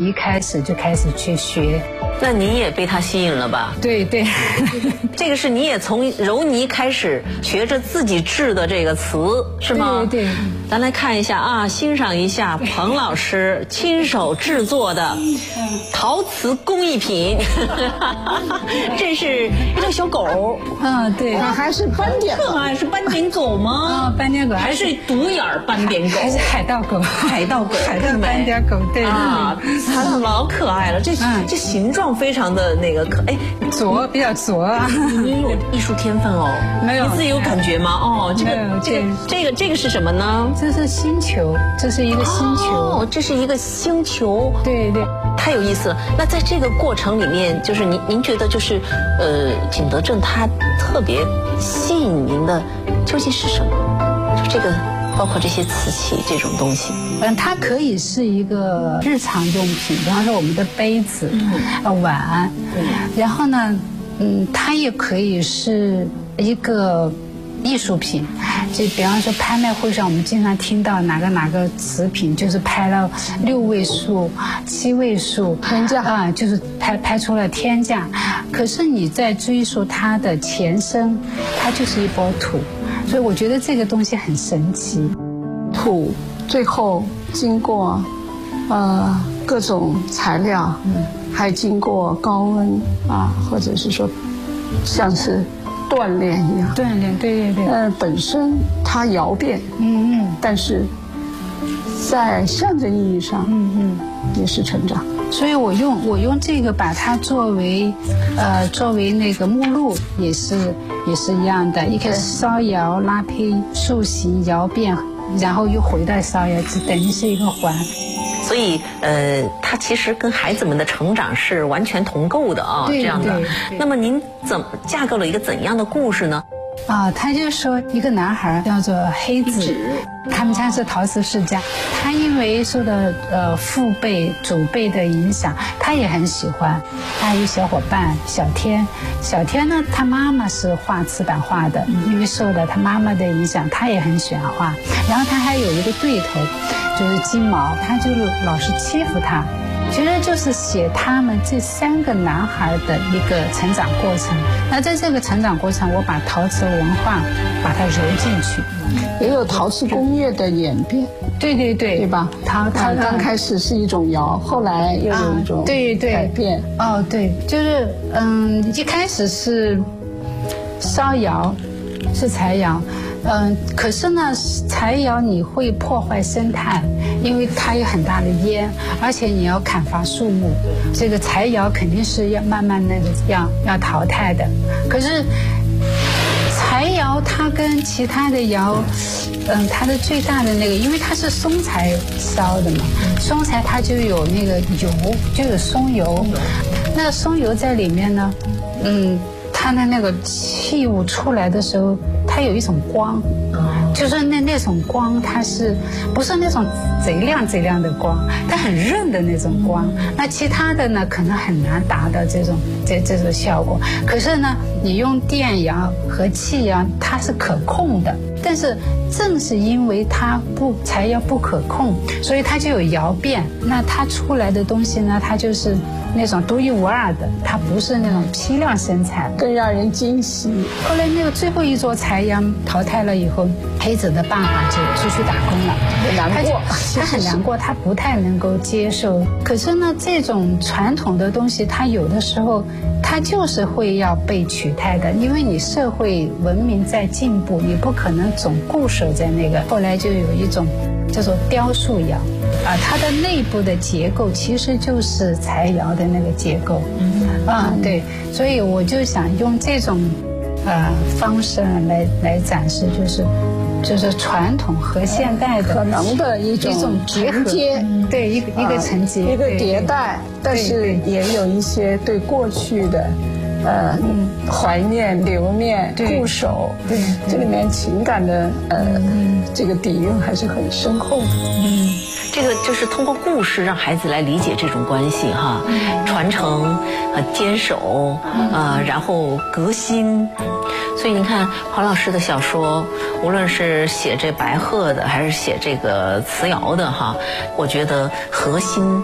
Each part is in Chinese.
一开始就开始去学。 那你也被他吸引了吧？ 对对， 这个是你也从揉泥开始学着自己制的这个瓷是吗？ 对对。 咱来看一下啊，欣赏一下彭老师亲手制作的陶瓷工艺品。这是一条小狗。 对， 它还是斑点狗。 可爱，是斑点狗吗？ 斑点狗还是独眼斑点狗？ 还是海盗狗？ 海盗狗， 海盗斑点狗，对啊，它老可爱了。这形状非常的那个比较拙啊。 你有艺术天分哦？ 没有， 你自己有感觉吗？哦，这个是什么呢？ 这是星球，这是一个星球。 哦，这是一个星球。 对对， 太有意思了。那在这个过程里面，就是您觉得就是景德镇它特别吸引您的究竟是什么？就这个包括这些瓷器这种东西。 它可以是一个日常用品，比方说我们的杯子、碗，然后呢，它也可以是一个艺术品，就比方说拍卖会上我们经常听到哪个瓷品就是拍了6位数、7位数天价啊，就是拍出了天价。可是你在追溯它的前身，它就是一包土，所以我觉得这个东西很神奇。 土最后经过各种材料，还经过高温啊，或者是说像是锻炼一样。 锻炼，对对对。 本身它窑变，但是在象征意义上，也是成长。 所以我用这个把它作为那个目录，也是一样的。一个烧窑、拉胚、塑形、窑变，然后又回到烧窑，就等于是一个环。 所以它其实跟孩子们的成长是完全同构的啊，这样的。那么您架构了一个怎样的故事呢？ 他就说一个男孩叫做黑子，他们家是陶瓷世家，他因为受到父辈祖辈的影响，他也很喜欢。他有小伙伴小天呢，他妈妈是画瓷板画的，因为受到他妈妈的影响，他也很喜欢画。然后他还有一个对头，就是金毛，他就老是欺负他。其实就是写他们这3个男孩的一个成长过程。那在这个成长过程，我把陶瓷文化把它揉进去， 也有陶瓷工业的演变。 对对对， 对吧？它刚开始是一种窑，后来又有一种改变。 对，就是一开始是烧窑，是柴窑。可是呢，柴窑你会破坏生态，因为它有很大的烟，而且你要砍伐树木，这个柴窑肯定是要慢慢要淘汰的。可是柴窑它跟其他的窑，它的最大的那个，因为它是松柴烧的嘛，松柴它就有那个油，就有松油，那松油在里面呢，它的那个器物出来的时候，它有一种光，就是那种光，它是不是那种贼亮的光？它很润的那种光。那其他的呢，可能很难达到这种效果。可是呢，你用电窑和气窑，它是可控的。但是正是因为柴窑不可控，所以它就有窑变。那它出来的东西呢，它就是那种独一无二的，它不是那种批量生产， 更让人惊喜。 后来那个最后一座柴窑淘汰了以后，黑子的爸爸就出去打工了，他很难过，他不太能够接受。可是呢，这种传统的东西，它有的时候它就是会要被取代的，因为你社会文明在进步，你不可能总固守在那个。后来就有一种叫做雕塑窑。它的内部的结构其实就是柴窑的那个结构，对，所以我就想用这种方式来展示，就是传统和现代的可能的一种结合，对，一个承接， 一个迭代，但是也有一些对过去的怀念、留念、固守， 对， 这里面情感的这个底蕴还是很深厚的。 这个就是通过故事让孩子来理解这种关系哈，传承坚守然后革新。所以你看黄老师的小说，无论是写这白鹤的还是写这个瓷窑的哈，我觉得核心还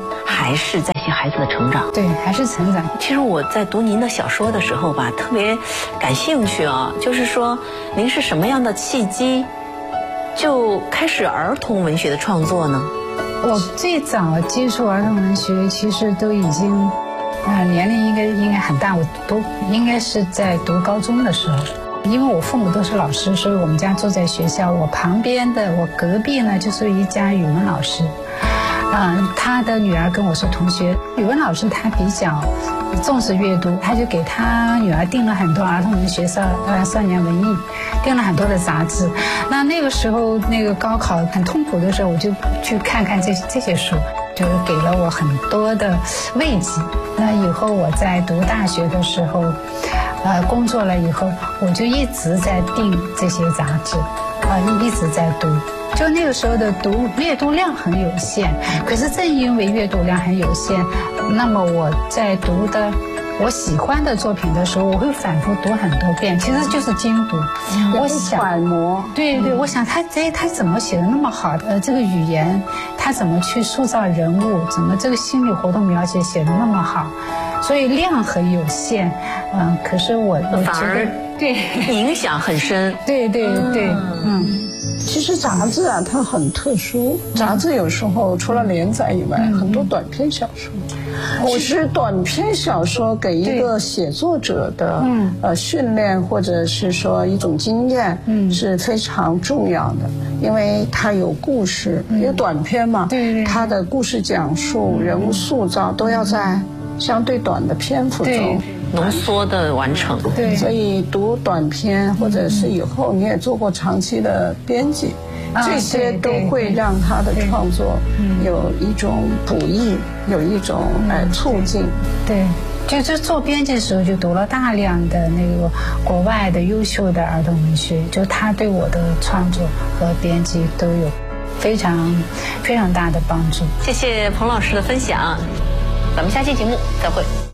还是在写孩子的成长。 对，还是成长。 其实我在读您的小说的时候吧，特别感兴趣啊，就是说您是什么样的契机就开始儿童文学的创作呢？ 我最早接触儿童文学，其实都已经，年龄应该很大，我应该是在读高中的时候。因为我父母都是老师，所以我们家住在学校。我隔壁呢就是一家语文老师，他的女儿跟我是同学。语文老师他比较重视阅读，他就给他女儿订了很多儿童文学、少年文艺，订了很多的杂志。那个时候那个高考很痛苦的时候，我就去看看这些书，就给了我很多的慰藉。那以后我在读大学的时候，工作了以后，我就一直在订这些杂志，一直在读。就那个时候的阅读量很有限，可是正因为阅读量很有限，那么我在读的我喜欢的作品的时候，我会反复读很多遍，其实就是精读。我想揣摩， 对，我想他怎么写的那么好的这个语言，他怎么去塑造人物，怎么这个心理活动描写写的那么好，所以量很有限，可是我反而对影响很深。 对， 其实杂志啊，它很特殊。杂志有时候除了连载以外，很多短篇小说。其实短篇小说给一个写作者的训练，或者是说一种经验，是非常重要的，因为它有故事，因为短篇嘛，它的故事讲述、人物塑造都要在相对短的篇幅中浓缩的完成。 对， 所以读短篇，或者是以后你也做过长期的编辑，这些都会让他的创作有一种补益，有一种促进。 对，就是做编辑的时候就读了大量的那个国外的优秀的儿童文学，就他对我的创作和编辑都有非常非常大的帮助。 谢谢彭老师的分享，咱们下期节目再会。